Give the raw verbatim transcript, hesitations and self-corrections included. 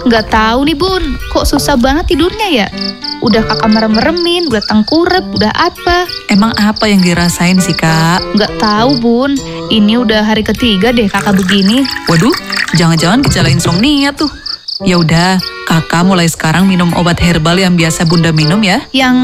Nggak tahu nih Bun, kok susah banget tidurnya ya? Udah kakak merem-meremin, udah tengkurap, udah apa? Emang apa yang dirasain sih, Kak? Nggak tahu Bun, ini udah hari ketiga deh kakak begini. Waduh, jangan-jangan gejala insomnia tuh. Ya udah, Kakak mulai sekarang minum obat herbal yang biasa Bunda minum ya. Yang